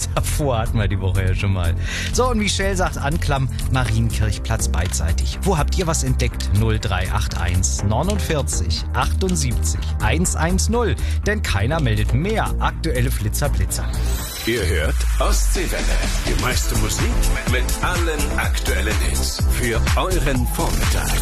Davor hatten wir die Woche ja schon mal. So, und Michelle sagt Anklam, Marienkirchplatz beidseitig. Wo habt ihr was entdeckt? 0381 49 78 110. Denn keiner meldet mehr aktuelle Flitzer-Blitzer. Ihr hört Ostseewelle. Die meiste Musik mit allen aktuellen Hits für euren Vormittag.